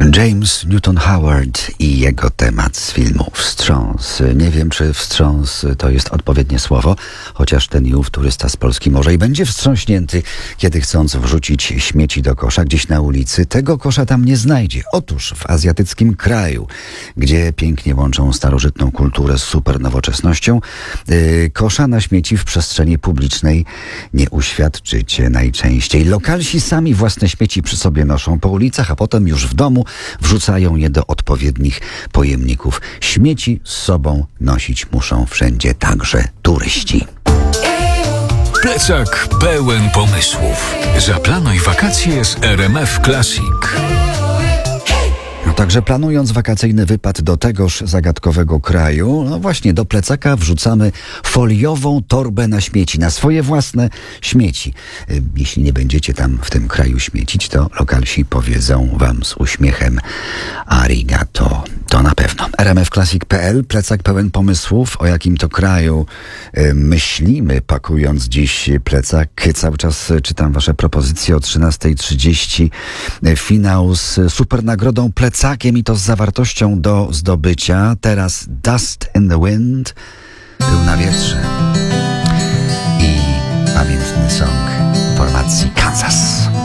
James Newton Howard i jego temat z filmu Wstrząs. Nie wiem, czy wstrząs to jest odpowiednie słowo, chociaż ten i ów turysta z Polski może i będzie wstrząśnięty, kiedy chcąc wrzucić śmieci do kosza gdzieś na ulicy, tego kosza tam nie znajdzie. Otóż w azjatyckim kraju, gdzie pięknie łączą starożytną kulturę z supernowoczesnością, kosza na śmieci w przestrzeni publicznej nie uświadczycie najczęściej. Lokalsi sami własne śmieci przy sobie noszą po ulicach, a potem już w domu wrzucają je do odpowiednich pojemników. Śmieci z sobą nosić muszą wszędzie, także turyści. Plecak pełen pomysłów. Zaplanuj wakacje z RMF Classic. Także planując wakacyjny wypad do tegoż zagadkowego kraju, no właśnie do plecaka wrzucamy foliową torbę na śmieci, na swoje własne śmieci. Jeśli nie będziecie tam w tym kraju śmiecić, to lokalsi powiedzą wam z uśmiechem arigato. To na pewno. rmfclassic.pl, plecak pełen pomysłów. O jakim to kraju myślimy, pakując dziś plecak. Cały czas czytam wasze propozycje o 13:30. Finał z super nagrodą plecakiem i to z zawartością do zdobycia. Teraz Dust in the Wind, Pył na wietrze i pamiętny song formacji Kansas.